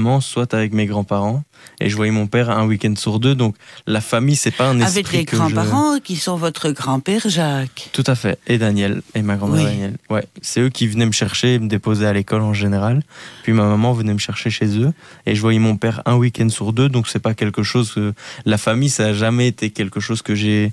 maman, soit avec mes grands-parents. Et je voyais mon père un week-end sur 2. Donc la famille, c'est pas un esprit avec les que grands-parents qui sont votre grand-père Jacques. Tout à fait. Et Daniel, et ma grand-mère Daniel. Ouais. C'est eux qui venaient me chercher et me déposer à l'école en général. Puis ma maman venait me chercher chez eux. Et je voyais mon père un week-end sur 2. Donc c'est pas quelque chose que... La famille, ça a jamais été quelque chose que j'ai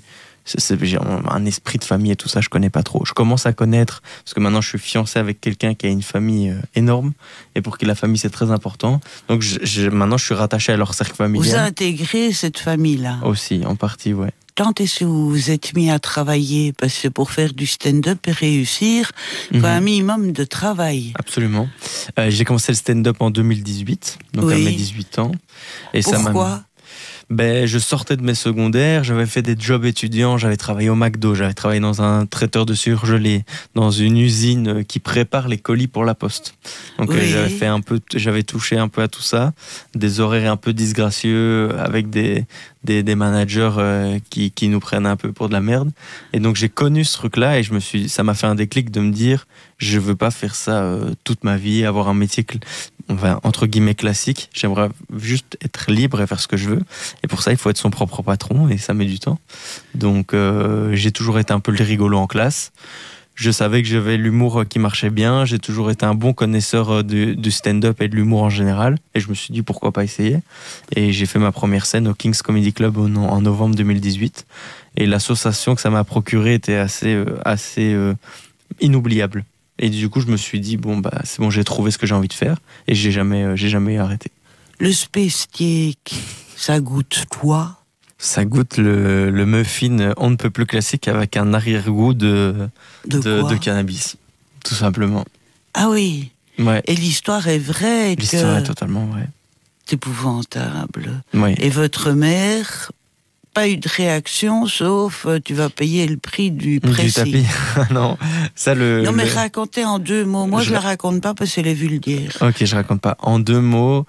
un esprit de famille et tout ça, je connais pas trop. Je commence à connaître, parce que maintenant je suis fiancé avec quelqu'un qui a une famille énorme, et pour qui la famille c'est très important. Donc maintenant je suis rattaché à leur cercle familial. Vous intégrez cette famille-là? Aussi, en partie, ouais. Quand est-ce que vous vous êtes mis à travailler? Parce que pour faire du stand-up et réussir, il faut un minimum de travail. Absolument. J'ai commencé le stand-up en 2018, donc à mes 18 ans. Et pourquoi? Je sortais de mes secondaires, j'avais fait des jobs étudiants, j'avais travaillé au McDo, j'avais travaillé dans un traiteur de surgelés, dans une usine qui prépare les colis pour la poste. Donc j'avais touché un peu à tout ça, des horaires un peu disgracieux avec des managers qui nous prennent un peu pour de la merde. Et donc j'ai connu ce truc-là et ça m'a fait un déclic de me dire, je veux pas faire ça toute ma vie, avoir un métier entre guillemets classique. J'aimerais juste être libre et faire ce que je veux. Et pour ça, il faut être son propre patron et ça met du temps. Donc j'ai toujours été un peu le rigolo en classe. Je savais que j'avais l'humour qui marchait bien. J'ai toujours été un bon connaisseur du stand-up et de l'humour en général. Et je me suis dit, pourquoi pas essayer? Et j'ai fait ma première scène au King's Comedy Club en novembre 2018. Et l'association que ça m'a procuré était assez inoubliable. Et du coup, je me suis dit, c'est bon, j'ai trouvé ce que j'ai envie de faire. Et j'ai jamais arrêté. Le space cake, ça goûte quoi? Ça goûte le muffin on ne peut plus classique avec un arrière-goût de cannabis, tout simplement. Ah oui. Ouais. Et l'histoire est vraie. L'histoire est totalement vraie. C'est épouvantable. Oui. Et votre mère, pas eu de réaction, sauf tu vas payer le prix du pressing. Du tapis. Non, ça Non mais racontez en 2 mots. Moi je la raconte pas parce qu'elle est vulgaire. Ok, je raconte pas. En 2 mots,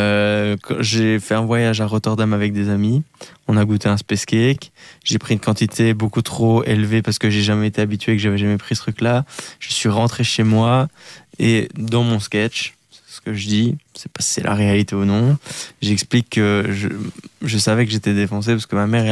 j'ai fait un voyage à Rotterdam avec des amis. On a goûté un space cake. J'ai pris une quantité beaucoup trop élevée parce que j'ai jamais été habitué et que j'avais jamais pris ce truc-là. Je suis rentré chez moi et dans mon sketch, ce que je dis, c'est pas si c'est la réalité ou non, j'explique que je savais que j'étais défoncé parce que ma mère,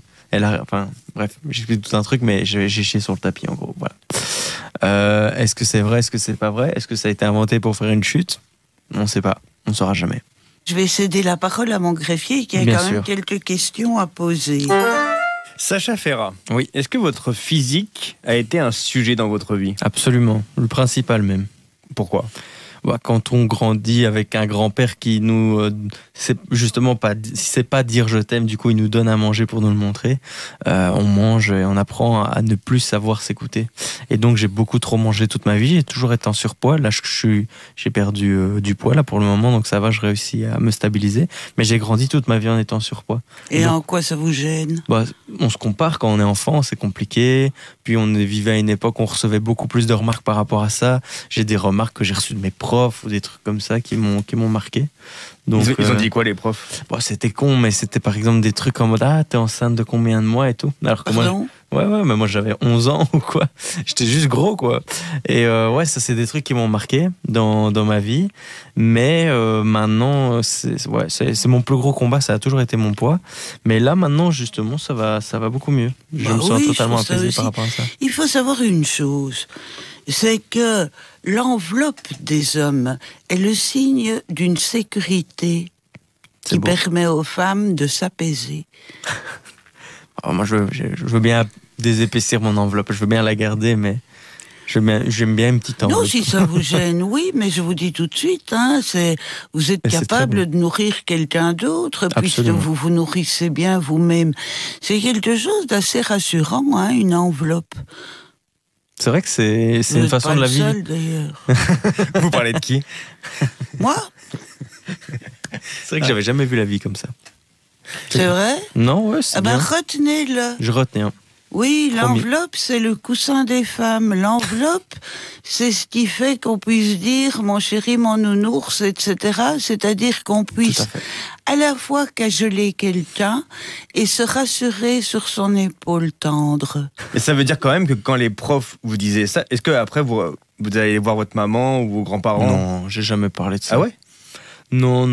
j'explique tout un truc, mais j'ai chié sur le tapis en gros. Voilà. Est-ce que c'est vrai? Est-ce que c'est pas vrai? Est-ce que ça a été inventé pour faire une chute? On sait pas. On saura jamais. Je vais céder la parole à mon greffier qui a même quelques questions à poser. Sacha Ferrat, oui. Est-ce que votre physique a été un sujet dans votre vie? Absolument, le principal même. Pourquoi? Quand on grandit avec un grand-père qui nous, c'est justement pas, c'est pas dire je t'aime, du coup il nous donne à manger pour nous le montrer, on mange et on apprend à ne plus savoir s'écouter. Et donc j'ai beaucoup trop mangé toute ma vie, j'ai toujours été en surpoids, là j'ai perdu du poids là pour le moment, donc ça va, je réussis à me stabiliser, mais j'ai grandi toute ma vie en étant en surpoids. Et donc, en quoi ça vous gêne? On se compare quand on est enfant, c'est compliqué, puis on vivait à une époque où on recevait beaucoup plus de remarques par rapport à ça, j'ai des remarques que j'ai reçues de mes profs, ou des trucs comme ça qui m'ont marqué. Donc, ils ont dit quoi les profs? C'était con, mais c'était par exemple des trucs en mode t'es enceinte de combien de mois et tout. Alors que mais moi j'avais 11 ans ou quoi. J'étais juste gros quoi. Et ça c'est des trucs qui m'ont marqué dans ma vie. Mais maintenant c'est mon plus gros combat, ça a toujours été mon poids. Mais là maintenant justement ça va beaucoup mieux. Je me sens totalement apaisé par rapport à ça. Il faut savoir une chose, c'est que l'enveloppe des hommes est le signe d'une sécurité qui permet aux femmes de s'apaiser. Alors moi, je veux bien désépaissir mon enveloppe, je veux bien la garder, mais j'aime bien une petite enveloppe. Non, si ça vous gêne, oui, mais je vous dis tout de suite, vous êtes capable de nourrir quelqu'un d'autre, puisque vous vous nourrissez bien vous-même. C'est quelque chose d'assez rassurant, une enveloppe. C'est vrai que c'est une façon de la vie. Vous n'êtes pas le seul, d'ailleurs. Vous parlez de qui? Moi? C'est vrai que j'avais jamais vu la vie comme ça. C'est vrai? Non, ouais, c'est bien. Retenez-le. Je retiens. Oui, l'enveloppe, c'est le coussin des femmes. L'enveloppe, c'est ce qui fait qu'on puisse dire mon chéri, mon nounours, etc. C'est-à-dire qu'on puisse à la fois cajoler quelqu'un et se rassurer sur son épaule tendre. Et ça veut dire quand même que quand les profs vous disaient ça, est-ce que après vous allez voir votre maman ou vos grands-parents? Non, j'ai jamais parlé de ça. Ah ouais? Non.